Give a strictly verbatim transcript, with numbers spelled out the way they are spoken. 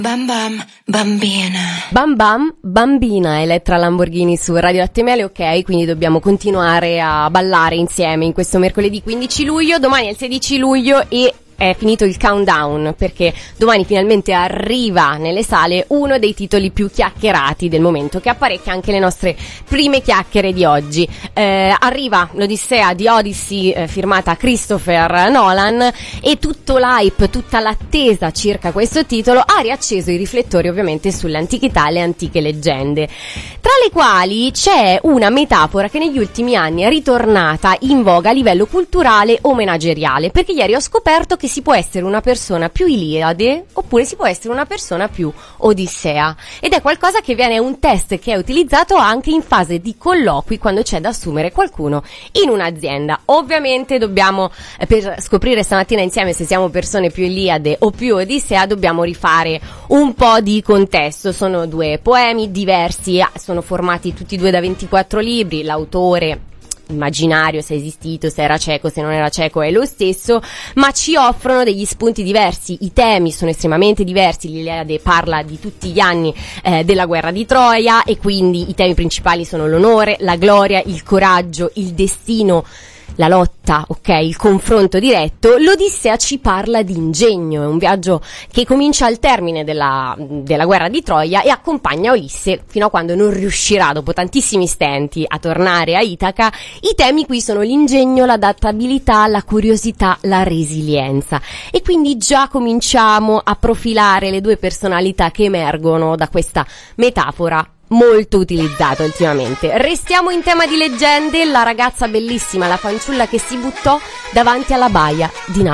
Bam bam, bambina. Bam bam, bambina, Elettra Lamborghini su Radio Latte Miele, ok, quindi dobbiamo continuare a ballare insieme in questo mercoledì quindici luglio, domani è il sedici luglio e è finito il countdown perché domani finalmente arriva nelle sale uno dei titoli più chiacchierati del momento, che apparecchia anche le nostre prime chiacchiere di oggi. Eh, arriva l'Odissea di Odyssey eh, firmata Christopher Nolan e tutto l'hype, tutta l'attesa circa questo titolo ha riacceso i riflettori ovviamente sulle antichità e le antiche leggende, tra le quali c'è una metafora che negli ultimi anni è ritornata in voga a livello culturale omenageriale, perché ieri ho scoperto che si può essere una persona più Iliade oppure si può essere una persona più Odissea, ed è qualcosa che viene, un test che è utilizzato anche in fase di colloqui quando c'è da assumere qualcuno in un'azienda. Ovviamente dobbiamo, eh, per scoprire stamattina insieme se siamo persone più Iliade o più Odissea, dobbiamo rifare un po' di contesto. Sono due poemi diversi, sono formati tutti e due da ventiquattro libri, l'autore immaginario, se è esistito, se era cieco, se non era cieco, è lo stesso, ma ci offrono degli spunti diversi. I temi sono estremamente diversi. L'Iliade parla di tutti gli anni eh, della guerra di Troia e quindi i temi principali sono l'onore, la gloria, il coraggio, il destino, la lotta, ok, il confronto diretto. L'Odissea ci parla di ingegno, è un viaggio che comincia al termine della, della guerra di Troia e accompagna Ulisse fino a quando non riuscirà, dopo tantissimi stenti, a tornare a Itaca. I temi qui sono l'ingegno, l'adattabilità, la curiosità, la resilienza, e quindi già cominciamo a profilare le due personalità che emergono da questa metafora molto utilizzato ultimamente. Restiamo in tema di leggende. La ragazza bellissima, la fanciulla che si buttò davanti alla baia di Napoli.